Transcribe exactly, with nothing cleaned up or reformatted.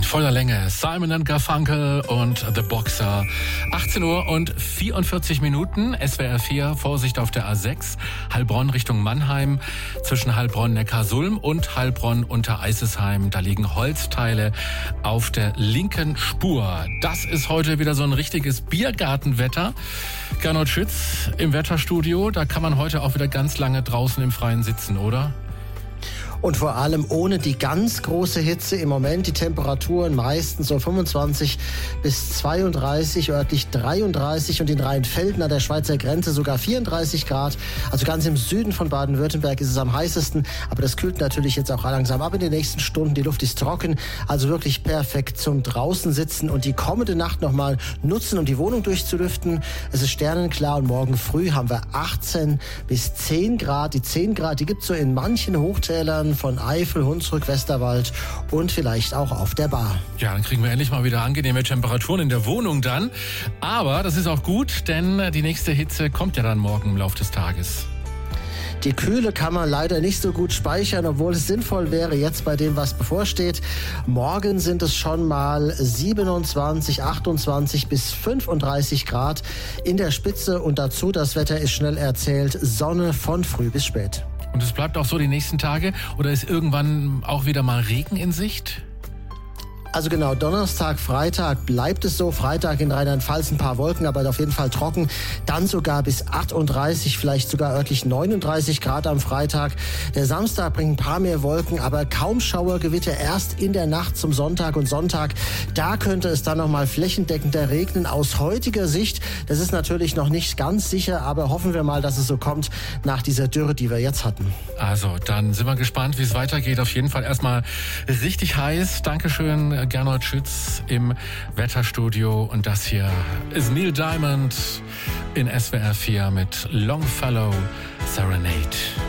voller Länge. Simon and Garfunkel und The Boxer. achtzehn Uhr und vierundvierzig Minuten. S W R vier, Vorsicht auf der A sechs. Heilbronn Richtung Mannheim. Zwischen Heilbronn-Neckarsulm und Heilbronn-Untereisesheim. Da liegen Holzteile auf der linken Spur. Das ist heute wieder so ein richtiges Biergartenwetter. Gernot Schütz im Wetterstudio. Da kann man heute auch wieder ganz lange draußen im Freien sitzen, oder? Und vor allem ohne die ganz große Hitze. Im Moment die Temperaturen meistens so fünfundzwanzig bis zweiunddreißig, örtlich dreiunddreißig und in Rheinfelden an der Schweizer Grenze sogar vierunddreißig Grad. Also ganz im Süden von Baden-Württemberg ist es am heißesten, aber das kühlt natürlich jetzt auch langsam ab in den nächsten Stunden. Die Luft ist trocken, also wirklich perfekt zum draußen sitzen und die kommende Nacht nochmal nutzen, um die Wohnung durchzulüften. Es ist sternenklar und morgen früh haben wir achtzehn bis zehn Grad. Die zehn Grad, die gibt's so in manchen Hochtälern von Eifel, Hunsrück, Westerwald und vielleicht auch auf der Bar. Ja, dann kriegen wir endlich mal wieder angenehme Temperaturen in der Wohnung dann. Aber das ist auch gut, denn die nächste Hitze kommt ja dann morgen im Laufe des Tages. Die Kühle kann man leider nicht so gut speichern, obwohl es sinnvoll wäre jetzt bei dem, was bevorsteht. Morgen sind es schon mal siebenundzwanzig, achtundzwanzig bis fünfunddreißig Grad in der Spitze und dazu, das Wetter ist schnell erzählt, Sonne von früh bis spät. Und es bleibt auch so die nächsten Tage? Oder ist irgendwann auch wieder mal Regen in Sicht? Also genau, Donnerstag, Freitag bleibt es so. Freitag in Rheinland-Pfalz ein paar Wolken, aber auf jeden Fall trocken. Dann sogar bis achtunddreißig, vielleicht sogar örtlich neununddreißig Grad am Freitag. Der Samstag bringt ein paar mehr Wolken, aber kaum Schauergewitter erst in der Nacht zum Sonntag und Sonntag. Da könnte es dann nochmal flächendeckender regnen. Aus heutiger Sicht, das ist natürlich noch nicht ganz sicher, aber hoffen wir mal, dass es so kommt nach dieser Dürre, die wir jetzt hatten. Also, dann sind wir gespannt, wie es weitergeht. Auf jeden Fall erstmal richtig heiß. Dankeschön, Gernot Schütz im Wetterstudio. Und das hier ist Neil Diamond in S W R vier mit Longfellow Serenade.